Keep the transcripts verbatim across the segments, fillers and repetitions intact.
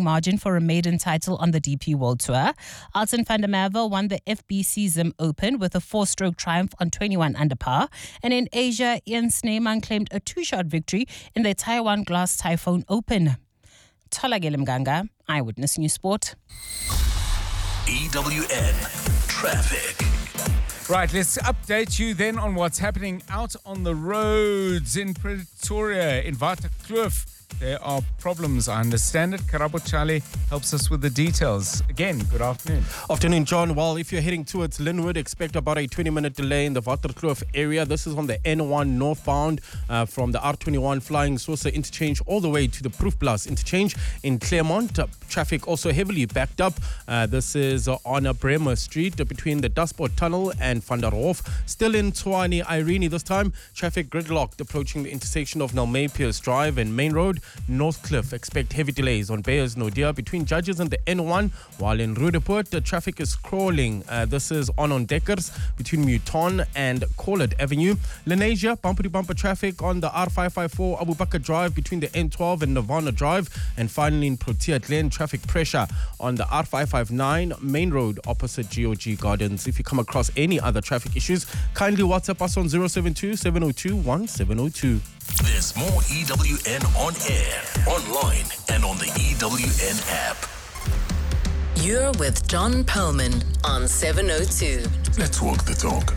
margin for a maiden title on the D P World Tour. Alton van der Merwe won the F B C Zim Open with a four-stroke triumph on twenty-one under par. And in Asia, Ian Sneeman claimed a two-shot victory in the Taiwan Glass Typhoon Open. Tholakele Mganga, Eyewitness News Sport. E W N Traffic. Right, let's update you then on what's happening out on the roads in Pretoria, in Waterkloof. There are problems, I understand it. Karabo Chale helps us with the details. Again, good afternoon. Afternoon, John. Well, if you're heading towards Linwood, expect about a twenty-minute delay in the Waterkloof area. This is on the N one northbound uh, from the R twenty-one Flying Saucer interchange all the way to the Proof Plus interchange in Claremont. Uh, traffic also heavily backed up. Uh, this is uh, on uh, Bremer Street uh, between the Dustport Tunnel and Van der Hof. Still in Tshwane Irene this time. Traffic gridlocked approaching the intersection of Nelmay Pierce Drive and Main Road. Northcliffe, expect heavy delays on Bayers Nodia between Judges and the N one, while in Rudeport, the traffic is crawling. Uh, this is on on Deckers between Mouton and Collard Avenue. Lenasia, bumper bumper traffic on the R five five four Abu Bakr Drive between the N twelve and Nirvana Drive. And finally in Protea Glen, traffic pressure on the R five five nine Main Road opposite G O G Gardens. If you come across any other traffic issues, kindly WhatsApp us on zero seven two, seven zero two, one seven zero two. There's more E W N on air, online, and on the E W N app. You're with John Perlman on seven oh two. Let's walk the talk.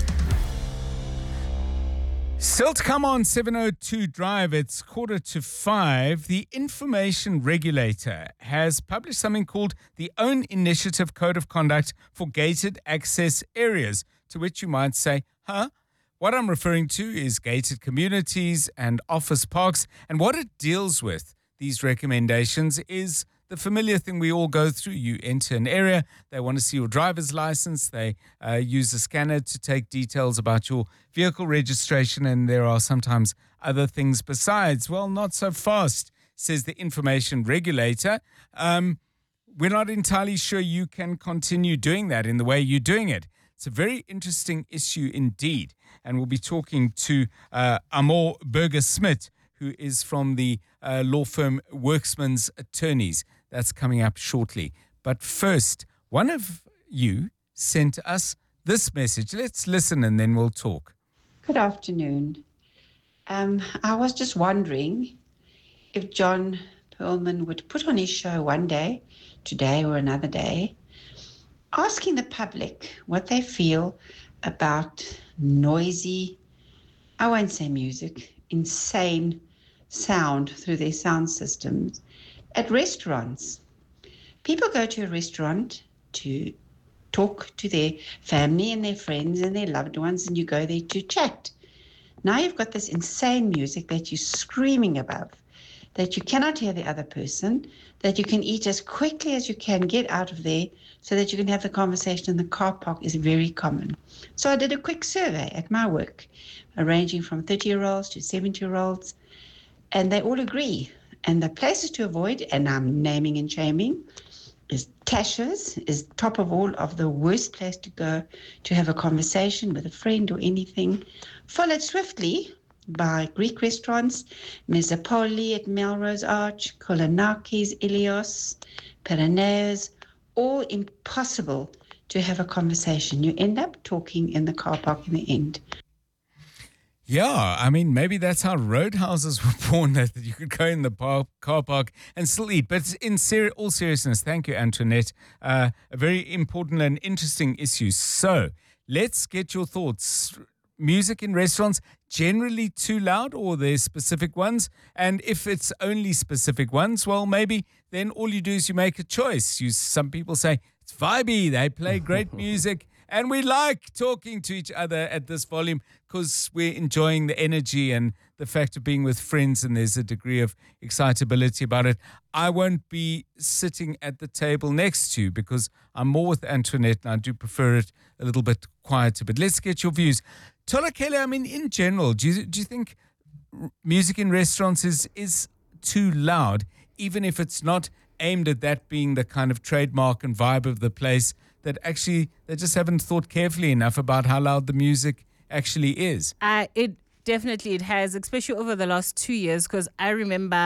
Still to come on seven oh two Drive, it's quarter to five. The Information Regulator has published something called the Own Initiative Code of Conduct for Gated Access Areas, to which you might say, huh? What I'm referring to is gated communities and office parks, and what it deals with, these recommendations, is the familiar thing we all go through. You enter an area, they want to see your driver's license, they uh, use a scanner to take details about your vehicle registration, and there are sometimes other things besides. Well, not so fast, says the Information Regulator. Um, we're not entirely sure you can continue doing that in the way you're doing it. It's a very interesting issue indeed. And we'll be talking to uh, Amor Burger-Smith, who is from the uh, law firm Worksman's Attorneys. That's coming up shortly. But first, one of you sent us this message. Let's listen and then we'll talk. Good afternoon. Um, I was just wondering if John Perlman would put on his show one day, today or another day, asking the public what they feel about noisy, I won't say music, insane sound through their sound systems at restaurants. People go to a restaurant to talk to their family and their friends and their loved ones, and you go there to chat. Now you've got this insane music that you're screaming above, that you cannot hear the other person, that you can eat as quickly as you can, get out of there so that you can have the conversation in the car park is very common. So I did a quick survey at my work, ranging from thirty-year-olds to seventy-year-olds, and they all agree. And the places to avoid, and I'm naming and shaming, is Tasha's, is top of all of the worst place to go to have a conversation with a friend or anything, followed swiftly by Greek restaurants, Mesopoli at Melrose Arch, Kolonakis, Ilios, Pyrenees, all impossible to have a conversation. You end up talking in the car park in the end. Yeah, I mean, maybe that's how roadhouses were born, that you could go in the par- car park and still eat. But in ser- all seriousness, thank you, Antoinette. Uh, a very important and interesting issue. So let's get your thoughts. Music in restaurants, generally too loud, or there's specific ones? And if it's only specific ones, well, maybe then all you do is you make a choice. You, some people say, it's vibey, they play great music, and we like talking to each other at this volume because we're enjoying the energy and the fact of being with friends, and there's a degree of excitability about it. I won't be sitting at the table next to you because I'm more with Antoinette, and I do prefer it a little bit quieter. But let's get your views. Tholakele, I mean, in general, do you, do you think r- music in restaurants is, is too loud, even if it's not aimed at that being the kind of trademark and vibe of the place, that actually they just haven't thought carefully enough about how loud the music actually is? Uh, it definitely it has, especially over the last two years, because I remember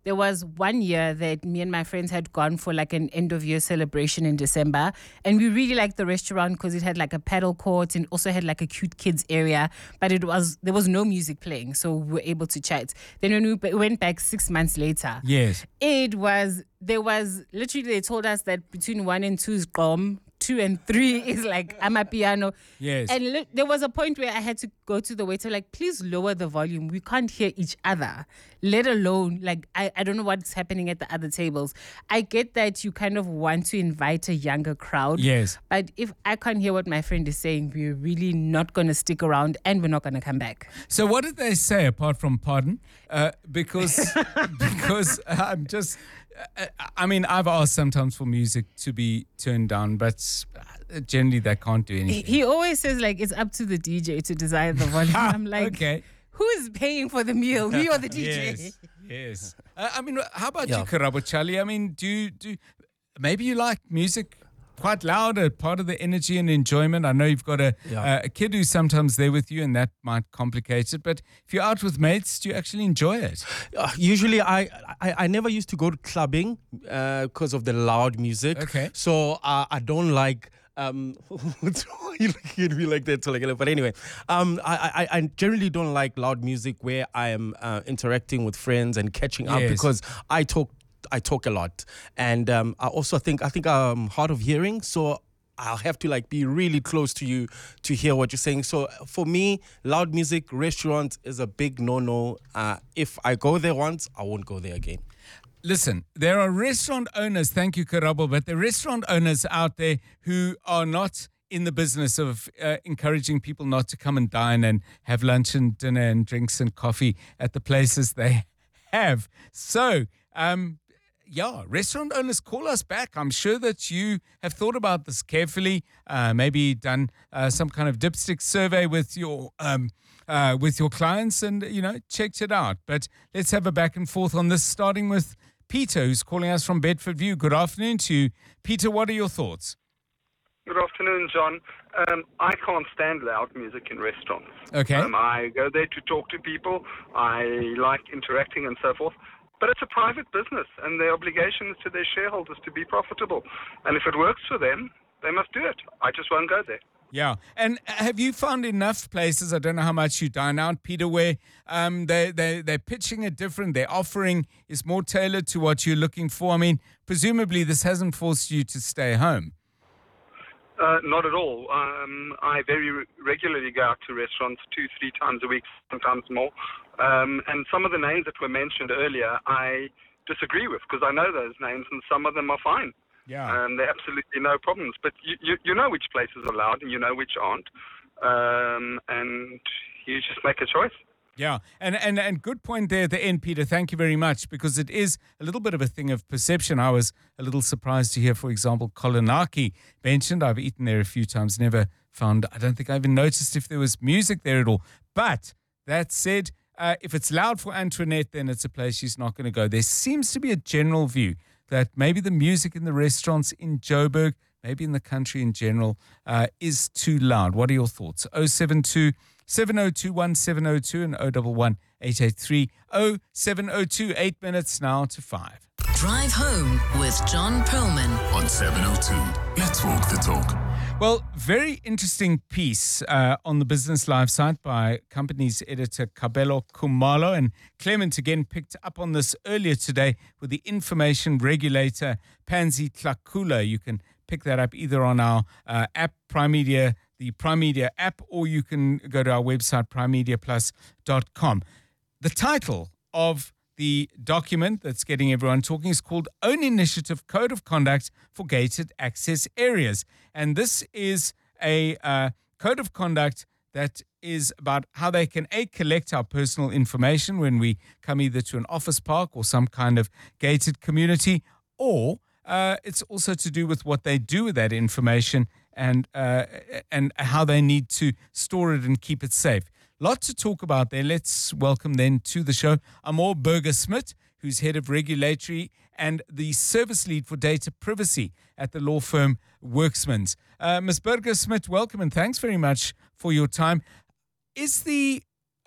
there was one year that me and my friends had gone for like an end of year celebration in December, and we really liked the restaurant because it had like a paddle court and also had like a cute kids area, but it was there was no music playing, so we were able to chat. Then when we b- went back six months later, Yes. it was there was literally they told us that between one and two is Gqom, two and three is like Amapiano. Yes. And li- there was a point where I had to go to the waiter, like, please lower the volume. We can't hear each other, let alone, like, I, I don't know what's happening at the other tables. I get that you kind of want to invite a younger crowd. Yes. But if I can't hear what my friend is saying, we're really not going to stick around and we're not going to come back. So what did they say apart from pardon? Uh, because because I'm just, uh, I mean, I've asked sometimes for music to be turned down, but generally they can't do He, anything. he always says, like, it's up to the D J to decide the volume. I'm like, Okay. who is paying for the meal? We or the D J? Yes, yes. Uh, I mean, how about Yeah. you, Karabo Charlie? I mean, do you, do maybe you like music quite loud, a part of the energy and enjoyment? I know you've got a, Yeah. uh, a kid who's sometimes there with you, and that might complicate it. But if you're out with mates, do you actually enjoy it? Uh, usually, I, I I never used to go to clubbing because of the loud music. Okay. So uh, I don't like. Um, what's wrong? You looking at me like that? So like, but anyway, um, I, I I generally don't like loud music where I am uh, interacting with friends and catching up Yes. because I talk I talk a lot, and um, I also think I think I'm hard of hearing, so I'll have to like be really close to you to hear what you're saying. So for me, loud music, restaurant is a big no-no. Uh, if I go there once, I won't go there again. Listen, there are restaurant owners, thank you, Karabo, but there are restaurant owners out there who are not in the business of uh, encouraging people not to come and dine and have lunch and dinner and drinks and coffee at the places they have. So, um, yeah, restaurant owners, call us back. I'm sure that you have thought about this carefully, uh, maybe done uh, some kind of dipstick survey with your um, uh, with your clients and, you know, checked it out. But let's have a back and forth on this, starting with Peter, who's calling us from Bedford View. Good afternoon to you. Peter, what are your thoughts? Good afternoon, John. Um, I can't stand loud music in restaurants. Okay. Um, I go there to talk to people. I like interacting and so forth. But it's a private business, and their obligation is to their shareholders to be profitable. And if it works for them, they must do it. I just won't go there. Yeah. And have you found enough places, I don't know how much you dine out, Peter, where um, they, they, they're pitching it different, their offering is more tailored to what you're looking for? I mean, presumably this hasn't forced you to stay home. Uh, not at all. Um, I very re- regularly go out to restaurants two, three times a week, sometimes more. Um, and some of the names that were mentioned earlier, I disagree with because I know those names and some of them are fine. Yeah. Um, there are absolutely no problems. But you, you, you know which places are allowed and you know which aren't. Um, and you just make a choice. Yeah, and, and and good point there at the end, Peter. Thank you very much, because it is a little bit of a thing of perception. I was a little surprised to hear, for example, Kolonaki mentioned. I've eaten there a few times, never found, I don't think I even noticed if there was music there at all. But that said, uh, if it's loud for Antoinette, then it's a place she's not going to go. There seems to be a general view that maybe the music in the restaurants in Joburg, maybe in the country in general, uh, is too loud. What are your thoughts? oh seven two, seven oh two, one seven oh two and oh one one, eight eight three, oh seven oh two. Eight minutes now to five. Drive home with John Perlman. On seven oh two, let's walk the talk. Well, very interesting piece uh, on the Business Live site by company's editor Kabelo Kumalo, and Clement again picked up on this earlier today with the information regulator Pansy Tlakula. You can pick that up either on our uh, app, Prime Media, the Prime Media app, or you can go to our website, prime media plus dot com. The title of the document that's getting everyone talking is called Own Initiative Code of Conduct for Gated Access Areas. And this is a uh, code of conduct that is about how they can, A, collect our personal information when we come either to an office park or some kind of gated community, or uh, it's also to do with what they do with that information and uh, and how they need to store it and keep it safe. Lot to talk about there. Let's welcome then to the show Amor Burger-Smith, who's head of regulatory and the service lead for data privacy at the law firm Worksmans. Uh, Miz Burger-Smith, welcome and thanks very much for your time. Is the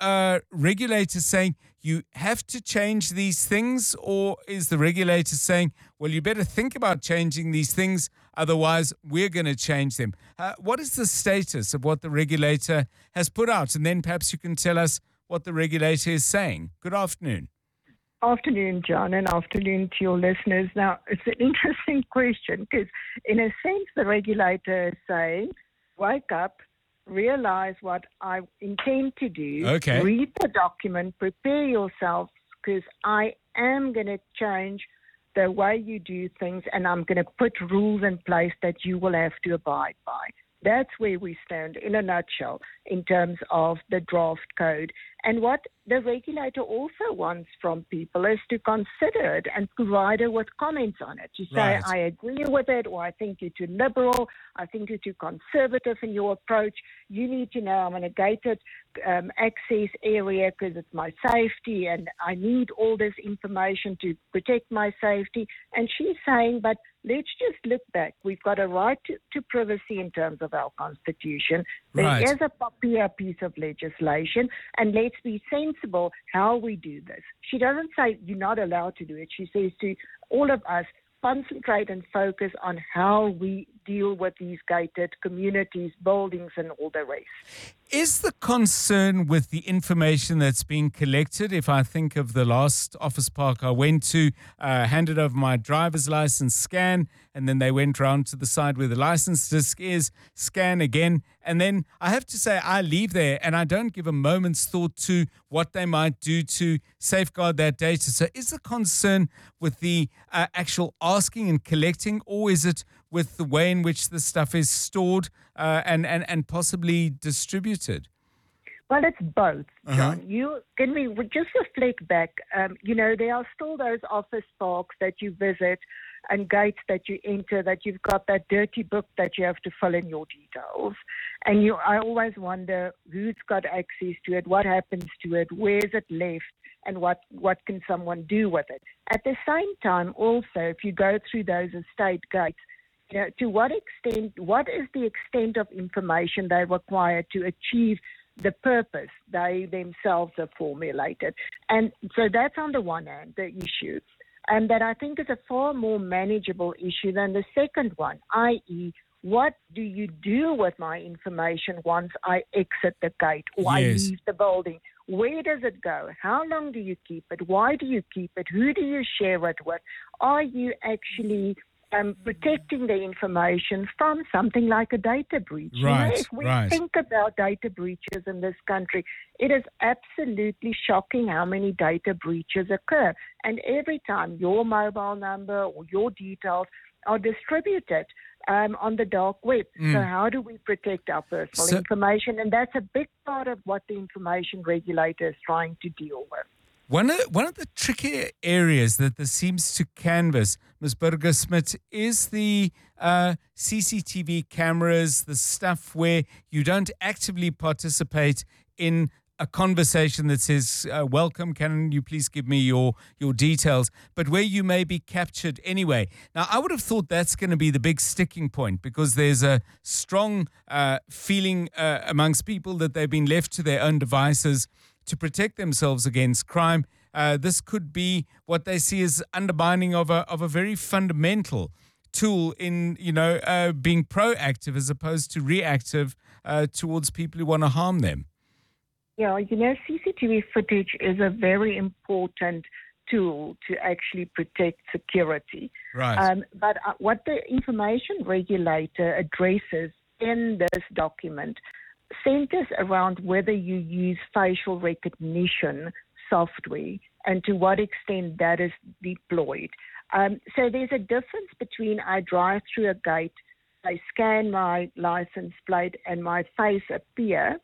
uh, regulator saying you have to change these things, or is the regulator saying, well, you better think about changing these things, otherwise we're going to change them? Uh, what is the status of what the regulator has put out? And then perhaps you can tell us what the regulator is saying. Good afternoon. Afternoon, John, and afternoon to your listeners. Now, it's an interesting question because, in a sense, the regulator is saying, wake up, realize what I intend to do, Okay. read the document, prepare yourself, because I am going to change the way you do things, and I'm going to put rules in place that you will have to abide by. That's where we stand in a nutshell in terms of the draft code. And what the regulator also wants from people is to consider it and provide her with comments on it. To say, Right. I agree with it, or I think you're too liberal, I think you're too conservative in your approach. You need to know I'm in a gated um, access area because it's my safety and I need all this information to protect my safety. And she's saying, but let's just look back. We've got a right to, to privacy in terms of our Constitution. There Right. is a popular piece of legislation, and let's be sensible how we do this. She doesn't say you're not allowed to do it. She says to all of us, concentrate and focus on how we deal with these gated communities, buildings, and all the rest. Is the concern with the information that's being collected? If I think of the last office park I went to, uh, handed over my driver's license, scan, and then they went round to the side where the license disc is, scan again, and then I have to say I leave there and I don't give a moment's thought to what they might do to safeguard that data. So is the concern with the uh, actual asking and collecting, or is it with the way in which the stuff is stored uh, and, and, and possibly distributed? Well, it's both, John. Uh-huh. You can we re- just reflect back. Um, you know, there are still those office parks that you visit and gates that you enter that you've got that dirty book that you have to fill in your details. And you, I always wonder who's got access to it, what happens to it, where's it left, and what, what can someone do with it. At the same time, also, if you go through those estate gates, you know, to what extent, what is the extent of information they require to achieve the purpose they themselves have formulated? And so that's on the one hand, the issue. And that I think is a far more manageable issue than the second one, that is, what do you do with my information once I exit the gate or Yes. I leave the building? Where does it go? How long do you keep it? Why do you keep it? Who do you share it with? Are you actually um, protecting the information from something like a data breach? You know, Right, if we right. think about data breaches in this country, it is absolutely shocking how many data breaches occur. And every time your mobile number or your details are distributed um, on the dark web. So how do we protect our personal So- information? And that's a big part of what the information regulator is trying to deal with. One of, one of the trickier areas that this seems to canvas, Miz Burger-Smith, is the uh, C C T V cameras, the stuff where you don't actively participate in a conversation that says, uh, welcome, can you please give me your, your details, but where you may be captured anyway. Now, I would have thought that's going to be the big sticking point, because there's a strong uh, feeling uh, amongst people that they've been left to their own devices to protect themselves against crime. Uh, this could be what they see as undermining of a of a very fundamental tool in, you know, uh, being proactive as opposed to reactive uh, towards people who want to harm them. Yeah, you know, C C T V footage is a very important tool to actually protect security. Right. Um, but uh, what the information regulator addresses in this document centers around whether you use facial recognition software and to what extent that is deployed. Um, so there's a difference between I drive through a gate, I scan my license plate and my face appear,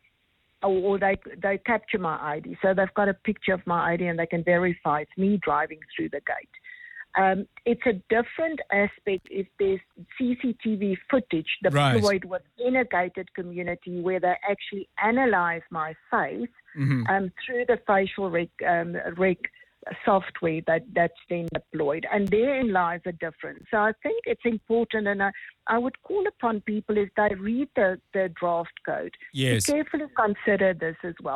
or they they capture my I D. So they've got a picture of my I D and they can verify it's me driving through the gate. Um, it's a different aspect if there's C C T V footage deployed Right. within a gated community where they actually analyze my face Mhm. um, through the facial rec, um, rec software that, that's then deployed. And therein lies a difference. So I think it's important, and I, I would call upon people as they read the, the draft code Yes. to carefully consider this as well.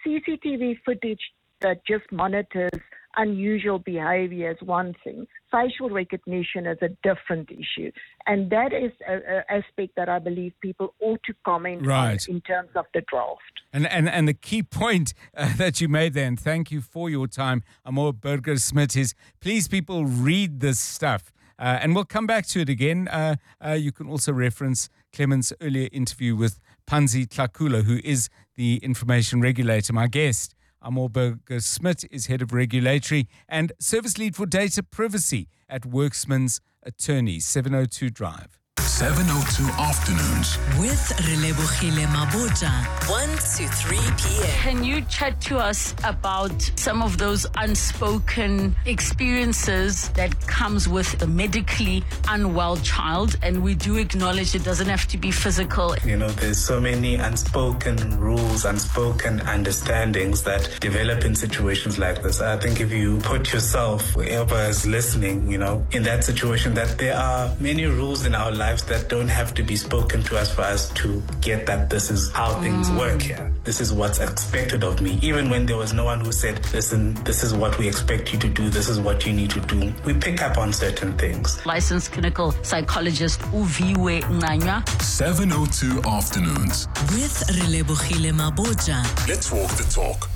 C C T V footage that just monitors unusual behavior is one thing. Facial recognition is a different issue. And that is an aspect that I believe people ought to comment Right. on in terms of the draft. And and and the key point uh, that you made there, and thank you for your time, Amor Burger-Smith, is please people read this stuff. Uh, and we'll come back to it again. Uh, uh, you can also reference Clement's earlier interview with Panzi Tlakula, who is the information regulator. My guest, Amor Burger-Smith, is head of regulatory and service lead for data privacy at Worksman's Attorneys, seven oh two Drive. seven oh two Afternoons. With Relebohile Maboja, one to three p.m. Can you chat to us about some of those unspoken experiences that comes with a medically unwell child? And we do acknowledge it doesn't have to be physical. You know, there's so many unspoken rules, unspoken understandings that develop in situations like this. I think if you put yourself, whoever is listening, you know, in that situation, that there are many rules in our lives that don't have to be spoken to us for us to get that this is how things Mm. work here. This is what's expected of me. Even when there was no one who said, listen, this is what we expect you to do, this is what you need to do. We pick up on certain things. Licensed clinical psychologist Uviwe Nganya. seven oh two Afternoons. With Relebohile Maboja. Let's walk the talk.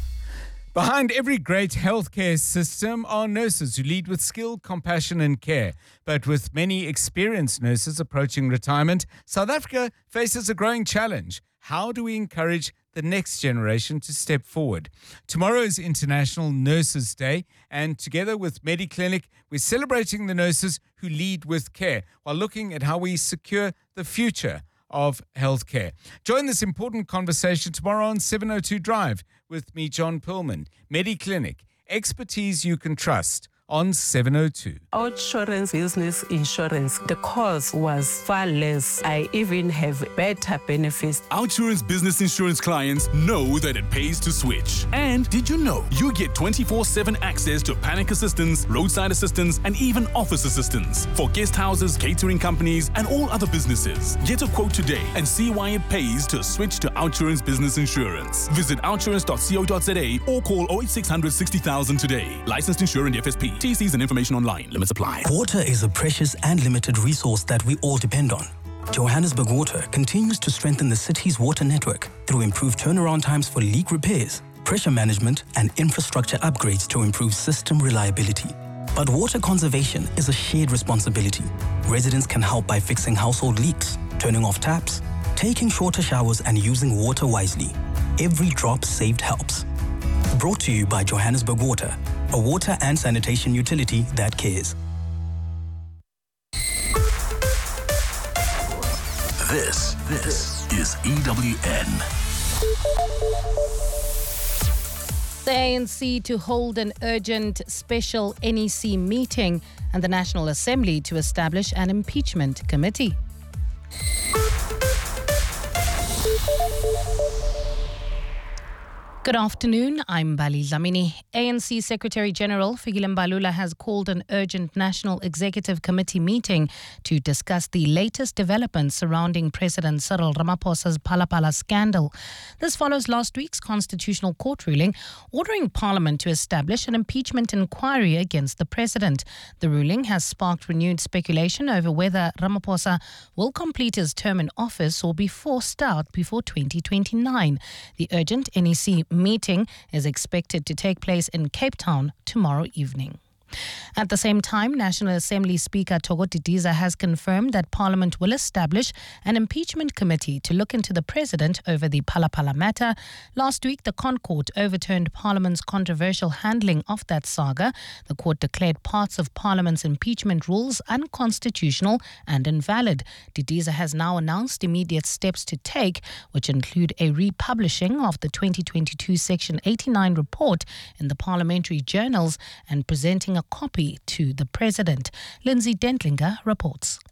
Behind every great healthcare system are nurses who lead with skill, compassion and care. But with many experienced nurses approaching retirement, South Africa faces a growing challenge. How do we encourage the next generation to step forward? Tomorrow is International Nurses Day, and together with MediClinic, we're celebrating the nurses who lead with care while looking at how we secure the future of healthcare. Join this important conversation tomorrow on seven oh two Drive with me, John Perlman. MediClinic, expertise you can trust on seven oh two. Outsurance business insurance, the cost was far less. I even have better benefits. Outsurance business insurance clients know that it pays to switch. And did you know you get twenty-four seven access to panic assistance, roadside assistance, and even office assistance for guest houses, catering companies, and all other businesses. Get a quote today and see why it pays to switch to Outsurance business insurance. Visit outsurance dot co dot za or call oh eight six hundred sixty thousand today. Licensed insurer F S P. T Cs and information online. Limits apply. Water is a precious and limited resource that we all depend on. Johannesburg Water continues to strengthen the city's water network through improved turnaround times for leak repairs, pressure management, and infrastructure upgrades to improve system reliability. But water conservation is a shared responsibility. Residents can help by fixing household leaks, turning off taps, taking shorter showers, and using water wisely. Every drop saved helps. Brought to you by Johannesburg Water, a water and sanitation utility that cares. This, this is E W N. The A N C to hold an urgent special N E C meeting and the National Assembly to establish an impeachment committee. Good afternoon, I'm Bali Dlamini. A N C Secretary General Fikile Mbalula has called an urgent National Executive Committee meeting to discuss the latest developments surrounding President Cyril Ramaphosa's Phala-Phala scandal. This follows last week's Constitutional Court ruling ordering Parliament to establish an impeachment inquiry against the President. The ruling has sparked renewed speculation over whether Ramaphosa will complete his term in office or be forced out before twenty twenty-nine. The urgent N E C meeting is expected to take place in Cape Town tomorrow evening. At the same time, National Assembly Speaker Thoko Didiza has confirmed that Parliament will establish an impeachment committee to look into the President over the Phala-Phala matter. Last week, the ConCourt overturned Parliament's controversial handling of that saga. The court declared parts of Parliament's impeachment rules unconstitutional and invalid. Didiza has now announced immediate steps to take, which include a republishing of the twenty twenty-two Section eighty-nine report in the parliamentary journals and presenting a copy to the President. Lindsay Dentlinger reports.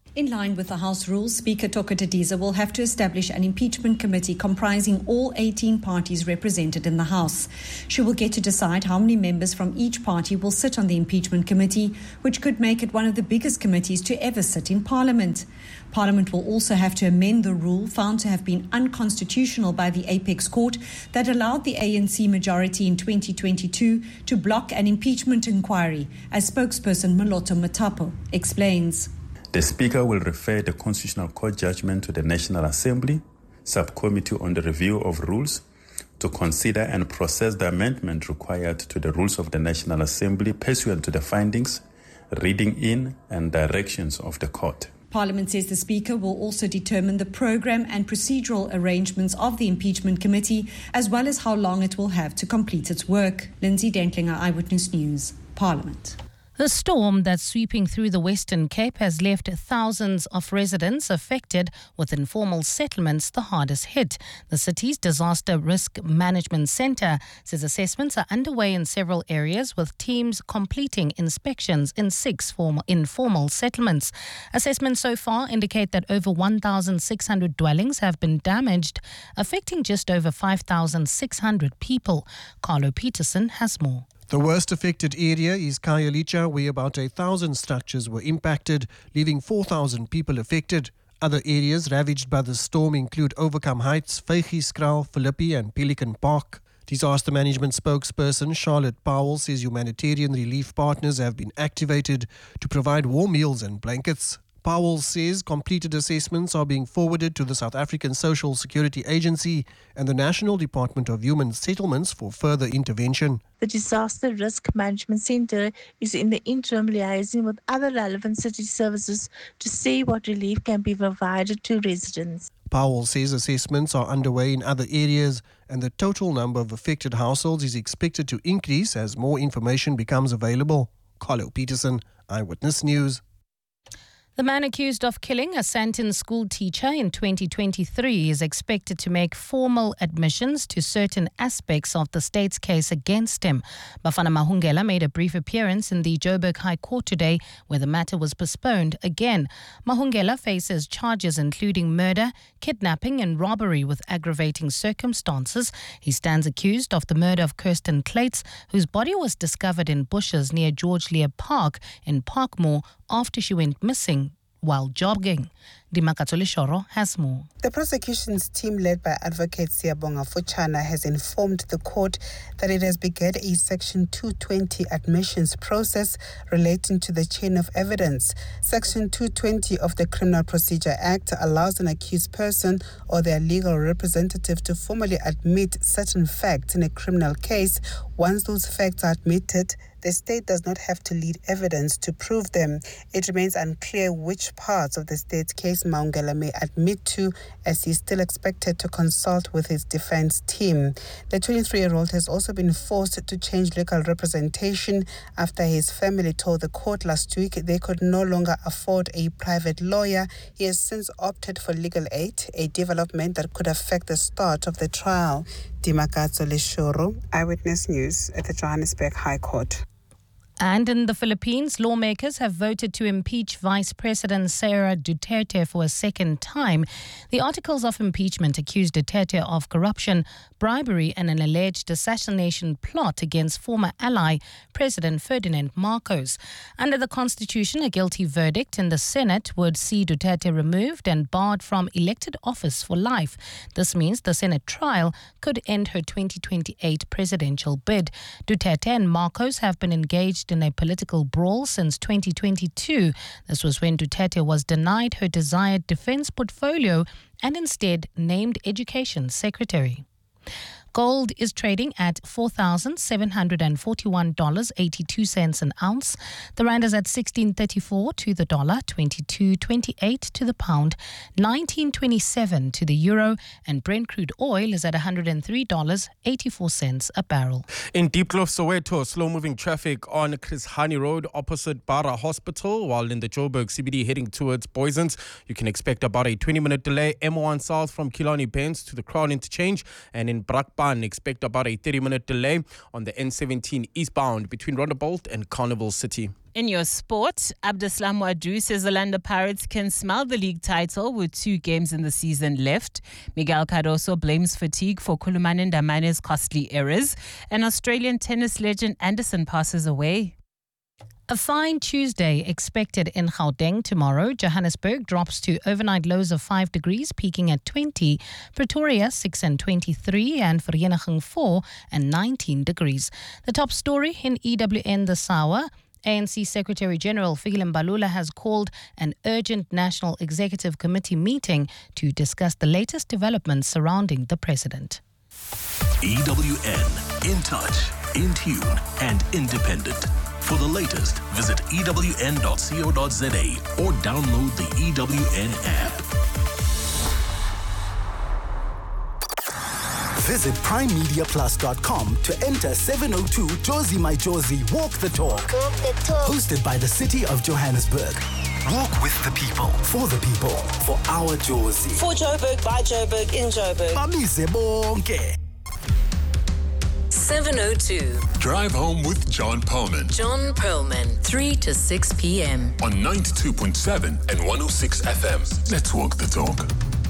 In line with the House rules, Speaker Tokotadiza will have to establish an impeachment committee comprising all eighteen parties represented in the House. She will get to decide how many members from each party will sit on the impeachment committee, which could make it one of the biggest committees to ever sit in Parliament. Parliament will also have to amend the rule found to have been unconstitutional by the Apex Court that allowed the A N C majority in twenty twenty-two to block an impeachment inquiry, as spokesperson Moloto Matapo explains. The Speaker will refer the Constitutional Court judgment to the National Assembly Subcommittee on the Review of Rules to consider and process the amendment required to the rules of the National Assembly pursuant to the findings, reading in and directions of the Court. Parliament says the Speaker will also determine the programme and procedural arrangements of the impeachment committee, as well as how long it will have to complete its work. Lindsay Dentlinger, Eyewitness News, Parliament. The storm that's sweeping through the Western Cape has left thousands of residents affected, with informal settlements the hardest hit. The city's Disaster Risk Management Centre says assessments are underway in several areas, with teams completing inspections in six formal, informal settlements. Assessments so far indicate that over one thousand six hundred dwellings have been damaged, affecting just over five thousand six hundred people. Carlo Peterson has more. The worst affected area is Khayelitsha, where about a thousand structures were impacted, leaving four thousand people affected. Other areas ravaged by the storm include Overcome Heights, Vygieskraal, Philippi and Pelican Park. Disaster management spokesperson Charlotte Powell says humanitarian relief partners have been activated to provide warm meals and blankets. Powell says completed assessments are being forwarded to the South African Social Security Agency and the National Department of Human Settlements for further intervention. The Disaster Risk Management Centre is in the interim liaising with other relevant city services to see what relief can be provided to residents. Powell says assessments are underway in other areas and the total number of affected households is expected to increase as more information becomes available. Carlo Peterson, Eyewitness News. The man accused of killing a Sandton school teacher in twenty twenty-three is expected to make formal admissions to certain aspects of the state's case against him. Bafana Mahungela made a brief appearance in the Joburg High Court today, where the matter was postponed again. Mahungela faces charges including murder, kidnapping and robbery with aggravating circumstances. He stands accused of the murder of Kirsten Clates, whose body was discovered in bushes near George Lear Park in Parkmore after she went missing while jogging. Dimakatole Shoro has more. The prosecution's team, led by Advocate Siyabonga Fuchana, has informed the court that it has begun a Section two twenty admissions process relating to the chain of evidence. Section two twenty of the Criminal Procedure Act allows an accused person or their legal representative to formally admit certain facts in a criminal case. Once those facts are admitted, the state does not have to lead evidence to prove them. It remains unclear which parts of the state's case Mahungela may admit to, as he is still expected to consult with his defense team. The twenty-three-year-old has also been forced to change legal representation after his family told the court last week they could no longer afford a private lawyer. He has since opted for legal aid, a development that could affect the start of the trial. Dimakatso Leshoro, Eyewitness News at the Johannesburg High Court. And in the Philippines, lawmakers have voted to impeach Vice President Sara Duterte for a second time. The articles of impeachment accuse Duterte of corruption, bribery and an alleged assassination plot against former ally President Ferdinand Marcos. Under the Constitution, a guilty verdict in the Senate would see Duterte removed and barred from elected office for life. This means the Senate trial could end her twenty twenty-eight presidential bid. Duterte and Marcos have been engaged in a political brawl since twenty twenty-two. This was when Duterte was denied her desired defense portfolio and instead named Education Secretary. Gold is trading at four thousand seven hundred forty-one dollars and eighty-two cents an ounce. The rand is at sixteen thirty-four to the dollar, twenty-two twenty-eight to the pound, nineteen twenty-seven to the euro, and Brent crude oil is at one hundred three dollars and eighty-four cents a barrel. In Deep Kloof, Soweto, slow-moving traffic on Chris Hani Road opposite Bara Hospital, while in the Joburg C B D heading towards Boysons. You can expect about a twenty-minute delay. M one south from Killarney Bends to the Crown Interchange, and in Brakpan span. Expect about a thirty minute delay on the N seventeen eastbound between Rondebolt and Carnival City. In your sport, Abdeslam Wadu says the Orlando Pirates can smell the league title with two games in the season left. Miguel Cardoso blames fatigue for Kuluman Ndamane's costly errors. And Australian tennis legend Anderson passes away. A fine Tuesday expected in Gauteng tomorrow. Johannesburg drops to overnight lows of five degrees, peaking at twenty. Pretoria six and twenty-three, and Vereeniging four and nineteen degrees. The top story in E W N this hour. A N C Secretary General Fikile Mbalula has called an urgent National Executive Committee meeting to discuss the latest developments surrounding the president. E W N, in touch, in tune, and independent. For the latest, visit E W N dot co dot za or download the E W N app. Visit prime media plus dot com to enter seven oh two Jozi My Jozi Walk the Talk. Walk the Talk. Hosted by the City of Johannesburg. Walk with the people, for the people, for our Jozi. For Joburg, by Joburg, in Joburg. Bamise bonke. seven oh two. Drive home with John Perlman. John Perlman, three to six p.m. On ninety-two point seven and one oh six F M. Let's walk the talk.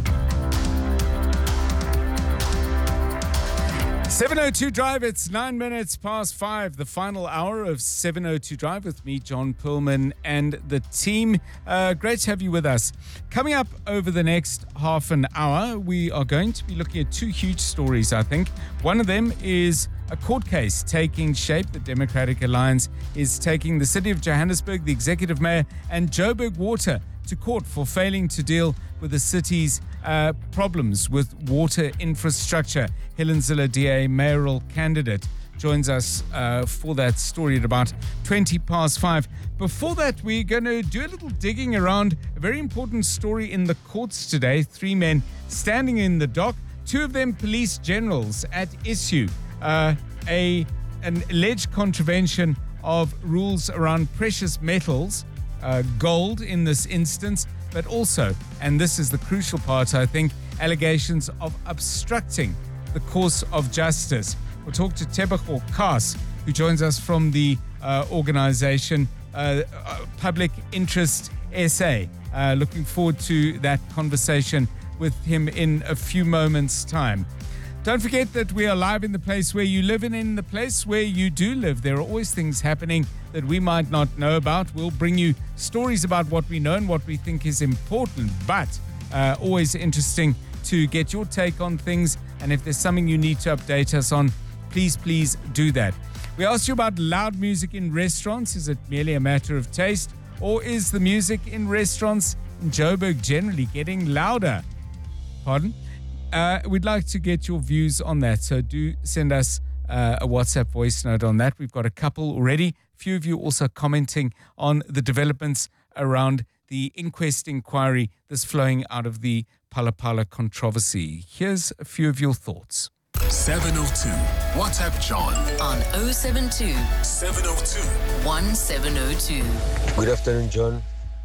seven oh two Drive, it's nine minutes past five, the final hour of seven oh two Drive with me, John Perlman, and the team. Uh, great to have you with us. Coming up over the next half an hour, we are going to be looking at two huge stories, I think. One of them is a court case taking shape. The Democratic Alliance is taking the City of Johannesburg, the Executive Mayor, and Joburg Water to court for failing to deal with the city's uh, problems with water infrastructure. Helen Zille, D A mayoral candidate, joins us uh, for that story at about twenty past five. Before that, we're going to do a little digging around a very important story in the courts today. Three men standing in the dock, two of them police generals at issue. Uh, a an alleged contravention of rules around precious metals, uh, gold in this instance, but also, and this is the crucial part, I think, allegations of obstructing the course of justice. We'll talk to Tebogo Kaas, who joins us from the uh, organization uh, uh, Public Interest S A. Uh, looking forward to that conversation with him in a few moments' time. Don't forget that we are live in the place where you live, and in the place where you do live, there are always things happening that we might not know about. We'll bring you stories about what we know and what we think is important, but uh, always interesting to get your take on things. And if there's something you need to update us on, please, please do that. We asked you about loud music in restaurants. Is it merely a matter of taste, or is the music in restaurants in Joburg generally getting louder? Pardon? Uh, we'd like to get your views on that, so do send us uh, a WhatsApp voice note on that. We've got a couple already. A few of you also commenting on the developments around the inquest inquiry that's flowing out of the Phala Phala controversy. Here's a few of your thoughts. seven oh two. WhatsApp John. On oh seven two. seven oh two. one seven oh two. Good afternoon, John.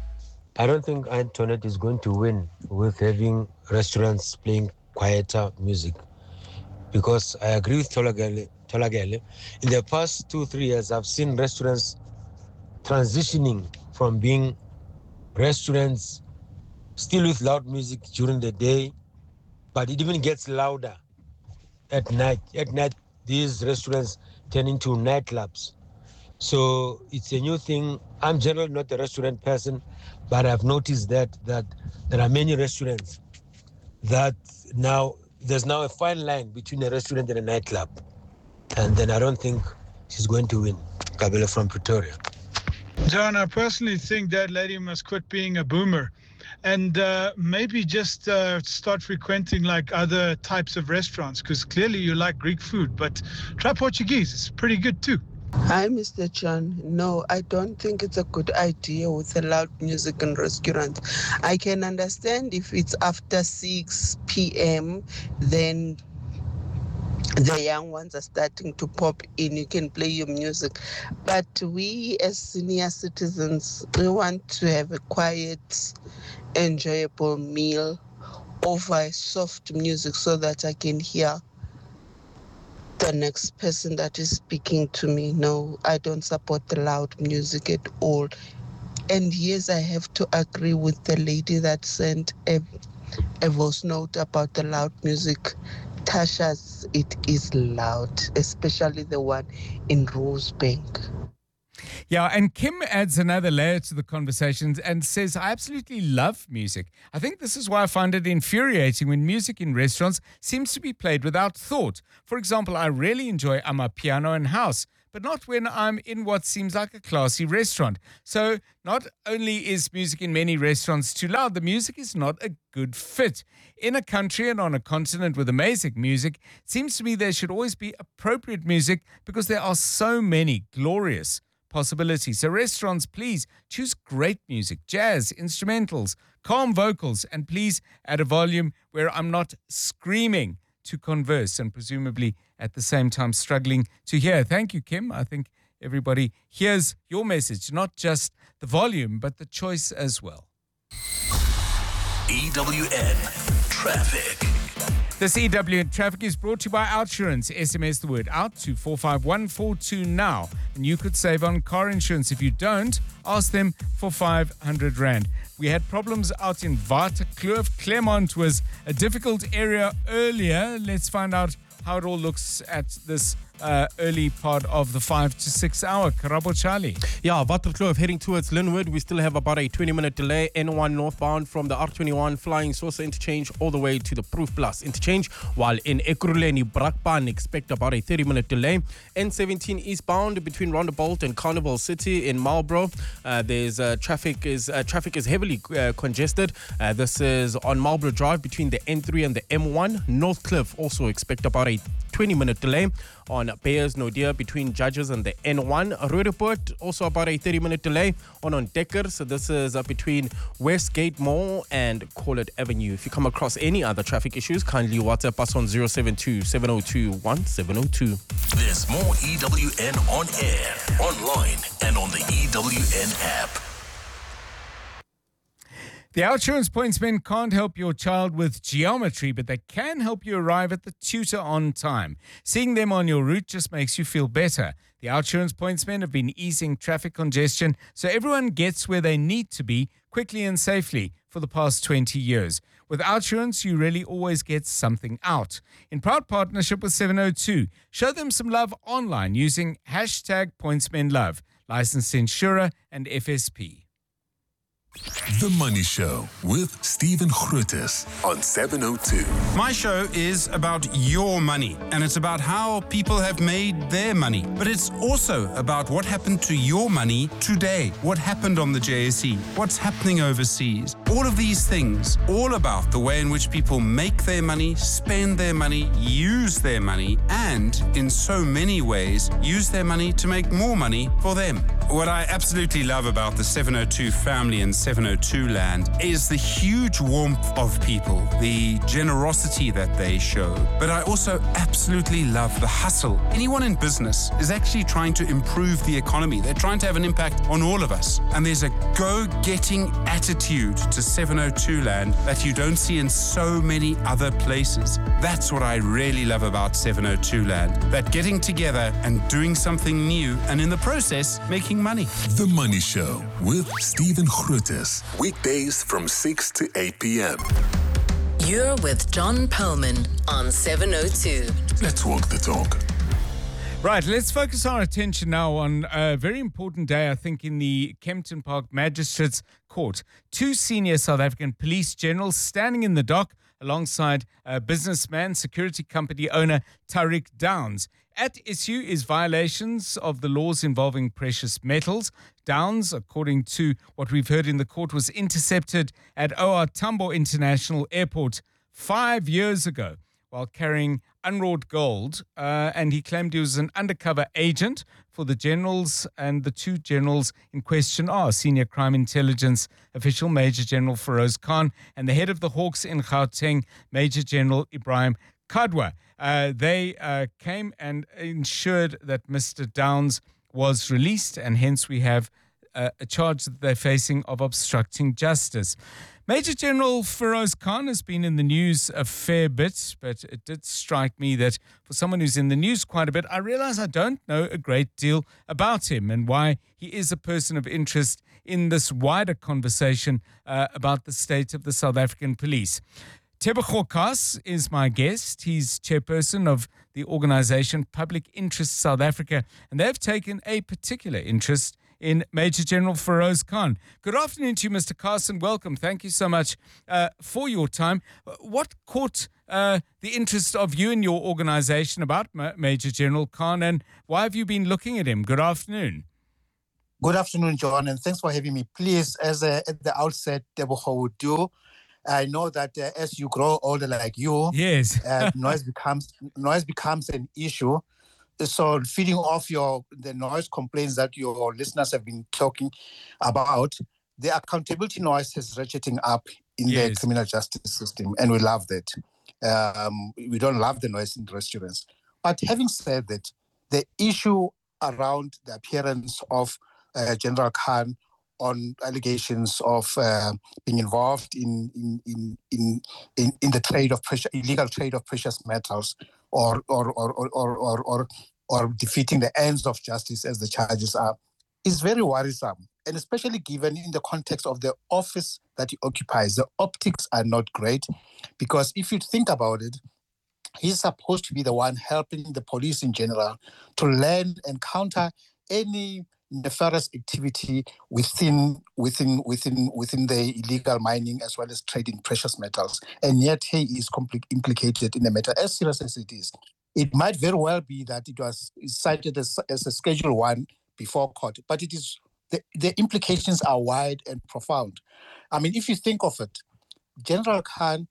I don't think Antoinette is going to win with having restaurants playing quieter music, because I agree with Tolagale. Tolagale. In the past two, three years, I've seen restaurants transitioning from being restaurants still with loud music during the day, but it even gets louder at night. At night, these restaurants turn into nightclubs. So it's a new thing. I'm generally not a restaurant person, but I've noticed that that there are many restaurants that now there's now a fine line between a restaurant and a nightclub. And then I don't think she's going to win. Kabelo from Pretoria. John, I personally think that lady must quit being a boomer and uh, maybe just uh, start frequenting like other types of restaurants, because clearly you like Greek food, but try Portuguese. It's pretty good too. Hi, Mister John. No, I don't think it's a good idea with the loud music in restaurants. I can understand if it's after six p.m., then the young ones are starting to pop in. You can play your music. But we as senior citizens, we want to have a quiet, enjoyable meal over soft music so that I can hear the next person that is speaking to me. No, I don't support the loud music at all. And yes, I have to agree with the lady that sent a, a voice note about the loud music. Tasha's, it is loud, especially the one in Rosebank. Yeah, and Kim adds another layer to the conversations and says, I absolutely love music. I think this is why I find it infuriating when music in restaurants seems to be played without thought. For example, I really enjoy amapiano and house, but not when I'm in what seems like a classy restaurant. So not only is music in many restaurants too loud, the music is not a good fit. In a country and on a continent with amazing music, it seems to me there should always be appropriate music because there are so many glorious possibilities. So restaurants, please choose great music, jazz, instrumentals, calm vocals, and please add a volume where I'm not screaming to converse and presumably at the same time struggling to hear. Thank you, Kim. I think everybody hears your message, not just the volume, but the choice as well. E W N Traffic. This E W N Traffic is brought to you by Outsurance. S M S the word out to four five one four two now. And you could save on car insurance. If you don't, ask them for five hundred rand. We had problems out in Waterkloof. Claremont was a difficult area earlier. Let's find out how it all looks at this uh, early part of the five to six hour. Karabo Charlie. Yeah, Waterkloof heading towards Linwood. We still have about a twenty minute delay. N one northbound from the R twenty-one Flying Saucer interchange all the way to the Proof Plus interchange. While in Ekurhuleni, Brakpan, expect about a thirty minute delay. N seventeen eastbound between Rondebolt and Carnival City in Marlborough. Uh, there's uh, traffic is uh, traffic is heavily uh, congested. Uh, this is on Marlborough Drive between the N three and the M one. Northcliffe also expect about a twenty minute delay on Bayers Nodia between Judges and the N one. Roodepoort, also about a thirty minute delay on on Decker. So this is uh, between Westgate Mall and Collard Avenue. If you come across any other traffic issues, kindly WhatsApp us on zero seven two, seven zero two, one seven zero two. There's more E W N on air, online, and on the E W N app. The Outsurance Pointsmen can't help your child with geometry, but they can help you arrive at the tutor on time. Seeing them on your route just makes you feel better. The Outsurance Pointsmen have been easing traffic congestion so everyone gets where they need to be quickly and safely for the past twenty years. With Outsurance, you really always get something out. In proud partnership with seven oh two, show them some love online using hashtag PointsmenLove, licensed insurer and F S P. The Money Show with Stephen Grootes on seven oh two. My show is about your money, and it's about how people have made their money. But it's also about what happened to your money today. What happened on the J S E? What's happening overseas? All of these things, all about the way in which people make their money, spend their money, use their money, and in so many ways, use their money to make more money for them. What I absolutely love about the seven oh two family and seven oh two land is the huge warmth of people, the generosity that they show. But I also absolutely love the hustle. Anyone in business is actually trying to improve the economy. They're trying to have an impact on all of us. And there's a go-getting attitude to seven oh two land that you don't see in so many other places. That's what I really love about seven oh two land. That getting together and doing something new, and in the process, making money. The Money Show with Stephen Grootes. Weekdays from six to eight p.m. You're with John Perlman on seven oh two. Let's walk the talk. Right, let's focus our attention now on a very important day, I think, in the Kempton Park Magistrates Court. Two senior South African police generals standing in the dock alongside a businessman, security company owner Tariq Downs. At issue is violations of the laws involving precious metals. Downs, according to what we've heard in the court, was intercepted at O R Tambo International Airport five years ago while carrying unwrought gold, uh, and he claimed he was an undercover agent for the generals, and the two generals in question are Senior Crime Intelligence Official Major General Feroz Khan and the head of the Hawks in Gauteng, Major General Ibrahim Kadwa. Uh, they uh, came and ensured that Mister Downs was released, and hence we have a, a charge that they're facing of obstructing justice. Major General Feroz Khan has been in the news a fair bit, but it did strike me that for someone who's in the news quite a bit, I realize I don't know a great deal about him and why he is a person of interest in this wider conversation uh, about the state of the South African police. Tebogo Kas is my guest. He's chairperson of the organization Public Interest South Africa, and they've taken a particular interest in Major General Feroz Khan. Good afternoon to you, Mister Carson. Welcome. Thank you so much uh, for your time. What caught uh, the interest of you and your organization about Ma- Major General Khan, and why have you been looking at him? Good afternoon. Good afternoon, John, and thanks for having me. Please, as uh, at the outset, Tebogo would do, I know that uh, as you grow older like you, yes, uh, noise becomes noise becomes an issue. So feeding off your the noise complaints that your listeners have been talking about, the accountability noise is ratcheting up in yes. the criminal justice system, and we love that. Um, we don't love the noise in the restaurants. But having said that, the issue around the appearance of uh, General Khan on allegations of uh, being involved in in, in in in in the trade of precious, illegal trade of precious metals, or or or or or or, or, or defeating the ends of justice, as the charges are, is very worrisome, and especially given in the context of the office that he occupies. The optics are not great, because if you think about it, he's supposed to be the one helping the police in general to learn and counter any nefarious activity within within within within the illegal mining as well as trading precious metals, and yet he is compl- implicated in the matter as serious as it is. It might very well be that it was cited as, as a Schedule One before court, but it is the, the implications are wide and profound. I mean, if you think of it, General Khan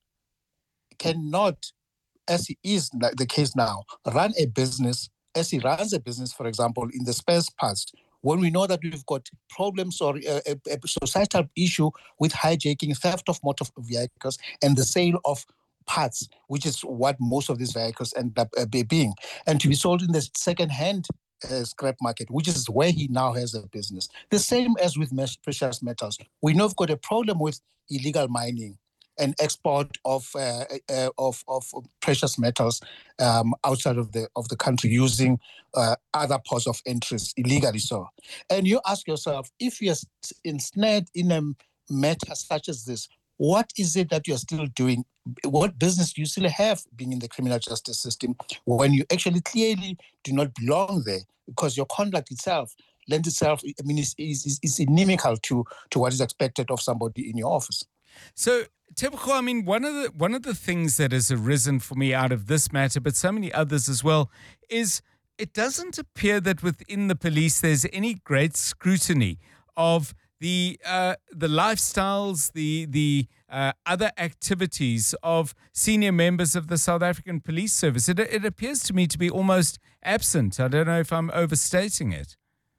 cannot, as he is the case now, run a business as he runs a business, for example, in the space past, when we know that we've got problems or a, a, a societal issue with hijacking, theft of motor vehicles, and the sale of parts, which is what most of these vehicles end up uh, being, and to be sold in the second-hand uh, scrap market, which is where he now has a business. The same as with precious metals. We know we've got a problem with illegal mining and export of uh, uh, of of precious metals um, outside of the of the country using uh, other ports of interest illegally. So, and you ask yourself, if you're ensnared in a matter such as this, what is it that you're still doing? What business do you still have being in the criminal justice system when you actually clearly do not belong there, because your conduct itself lends itself, I mean, is is is inimical to to what is expected of somebody in your office. So, Tebogo, I mean, one of the one of the things that has arisen for me out of this matter, but so many others as well, is it doesn't appear that within the police there's any great scrutiny of the uh, the lifestyles, the the uh, other activities of senior members of the South African Police Service. It it appears to me to be almost absent. I don't know if I'm overstating it.